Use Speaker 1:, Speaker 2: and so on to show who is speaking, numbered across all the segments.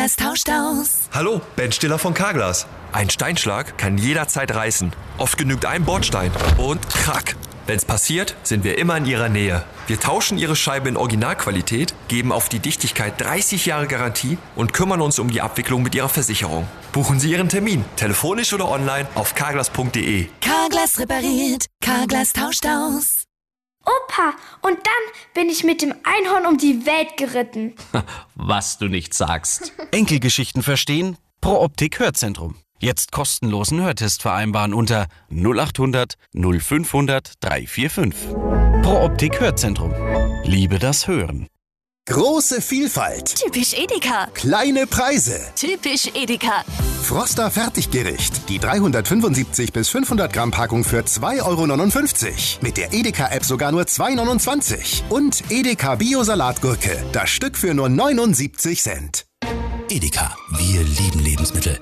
Speaker 1: Carglass tauscht aus.
Speaker 2: Hallo, Ben Stiller von Carglass. Ein Steinschlag kann jederzeit reißen. Oft genügt ein Bordstein und krack. Wenn's passiert, sind wir immer in Ihrer Nähe. Wir tauschen Ihre Scheibe in Originalqualität, geben auf die Dichtigkeit 30 Jahre Garantie und kümmern uns um die Abwicklung mit Ihrer Versicherung. Buchen Sie Ihren Termin, telefonisch oder online auf carglass.de.
Speaker 1: Carglass repariert, Carglass tauscht aus.
Speaker 3: Opa, und dann bin ich mit dem Einhorn um die Welt geritten.
Speaker 4: Was du nicht sagst.
Speaker 5: Enkelgeschichten verstehen? Pro Optik Hörzentrum. Jetzt kostenlosen Hörtest vereinbaren unter 0800 0500 345. Pro Optik Hörzentrum. Liebe das Hören.
Speaker 6: Große Vielfalt.
Speaker 1: Typisch Edeka.
Speaker 6: Kleine Preise.
Speaker 1: Typisch Edeka.
Speaker 6: Froster Fertiggericht. Die 375 bis 500 Gramm Packung für 2,59 €. Mit der Edeka-App sogar nur 2,29 €. Und Edeka Bio-Salatgurke. Das Stück für nur 79 Cent.
Speaker 7: Edeka. Wir lieben Lebensmittel.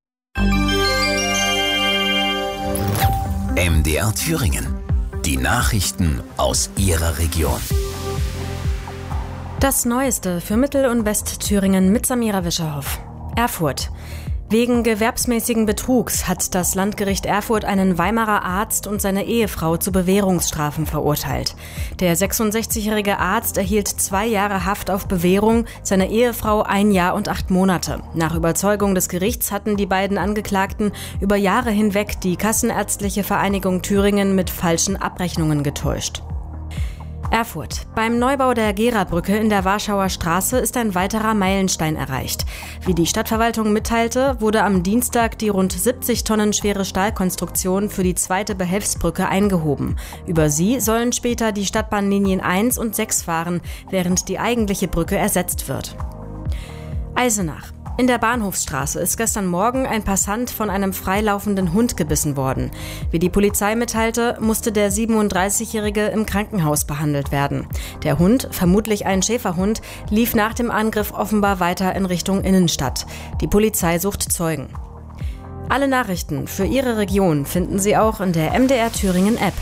Speaker 7: MDR Thüringen. Die Nachrichten aus Ihrer Region.
Speaker 8: Das Neueste für Mittel- und Westthüringen mit Samira Wischerhoff. Erfurt. Wegen gewerbsmäßigen Betrugs hat das Landgericht Erfurt einen Weimarer Arzt und seine Ehefrau zu Bewährungsstrafen verurteilt. Der 66-jährige Arzt erhielt 2 Jahre Haft auf Bewährung, seine Ehefrau 1 Jahr und 8 Monate. Nach Überzeugung des Gerichts hatten die beiden Angeklagten über Jahre hinweg die Kassenärztliche Vereinigung Thüringen mit falschen Abrechnungen getäuscht. Erfurt. Beim Neubau der Gera-Brücke in der Warschauer Straße ist ein weiterer Meilenstein erreicht. Wie die Stadtverwaltung mitteilte, wurde am Dienstag die rund 70 Tonnen schwere Stahlkonstruktion für die zweite Behelfsbrücke eingehoben. Über sie sollen später die Stadtbahnlinien 1 und 6 fahren, während die eigentliche Brücke ersetzt wird. Eisenach. In der Bahnhofsstraße ist gestern Morgen ein Passant von einem freilaufenden Hund gebissen worden. Wie die Polizei mitteilte, musste der 37-Jährige im Krankenhaus behandelt werden. Der Hund, vermutlich ein Schäferhund, lief nach dem Angriff offenbar weiter in Richtung Innenstadt. Die Polizei sucht Zeugen. Alle Nachrichten für Ihre Region finden Sie auch in der MDR Thüringen App.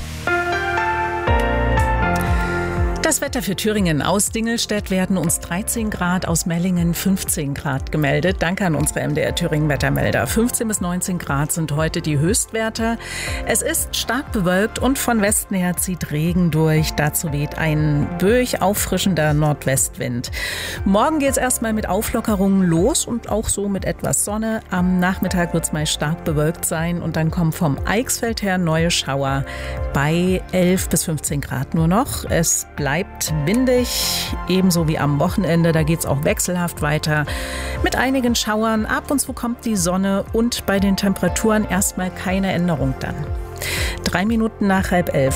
Speaker 9: Das Wetter für Thüringen. Aus Dingelstedt werden uns 13 Grad, aus Mellingen 15 Grad gemeldet. Danke an unsere MDR Thüringen Wettermelder. 15 bis 19 Grad sind heute die Höchstwerte. Es ist stark bewölkt und von Westen her zieht Regen durch. Dazu weht ein böig auffrischender Nordwestwind. Morgen geht es erstmal mit Auflockerungen los und auch so mit etwas Sonne. Am Nachmittag wird es mal stark bewölkt sein und dann kommen vom Eichsfeld her neue Schauer bei 11 bis 15 Grad nur noch. Es bleibt windig, ebenso wie am Wochenende. Da geht es auch wechselhaft weiter mit einigen Schauern. Ab und zu kommt die Sonne und bei den Temperaturen erstmal keine Änderung dann. 3 Minuten nach 10:30.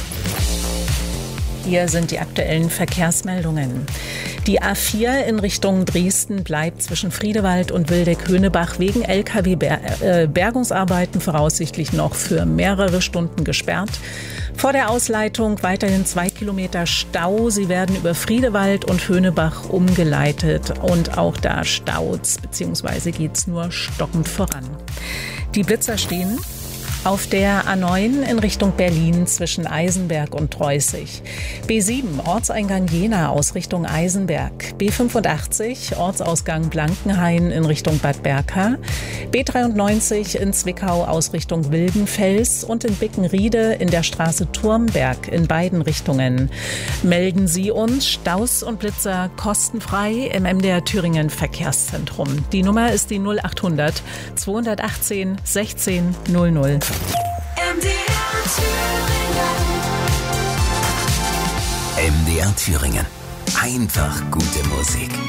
Speaker 9: Hier sind die aktuellen Verkehrsmeldungen. Die A4 in Richtung Dresden bleibt zwischen Friedewald und Wildeck-Höhnebach wegen LKW-Bergungsarbeiten voraussichtlich noch für mehrere Stunden gesperrt. Vor der Ausleitung weiterhin 2 Kilometer Stau. Sie werden über Friedewald und Höhnebach umgeleitet und auch da staut's bzw. geht's nur stockend voran. Die Blitzer stehen auf der A9 in Richtung Berlin zwischen Eisenberg und Treußig. B7 Ortseingang Jena aus Richtung Eisenberg. B85 Ortsausgang Blankenhain in Richtung Bad Berka. B93 in Zwickau aus Richtung Wildenfels und in Bickenriede in der Straße Turmberg in beiden Richtungen. Melden Sie uns Staus und Blitzer kostenfrei im MDR Thüringen Verkehrszentrum. Die Nummer ist die 0800 218 16 00.
Speaker 7: MDR Thüringen. Einfach gute Musik.